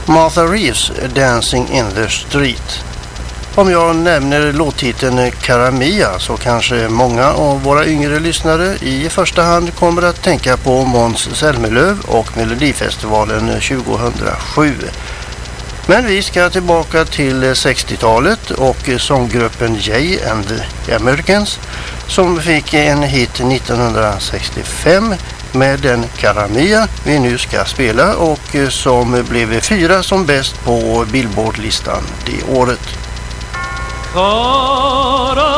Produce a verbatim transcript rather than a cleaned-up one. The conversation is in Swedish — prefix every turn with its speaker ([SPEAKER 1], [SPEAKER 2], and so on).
[SPEAKER 1] Martha Reeves, Dancing in the Street. Om jag nämner låttiteln Cara Mia så kanske många av våra yngre lyssnare i första hand kommer att tänka på Måns Zelmerlöw och Melodifestivalen tjugohundrasju. Men vi ska tillbaka till sextiotalet och sånggruppen Jay and the Americans som fick en hit nittonhundrasextiofem med den Cara Mia vi nu ska spela och som blev fyra som bäst på Billboard-listan det året.
[SPEAKER 2] Cara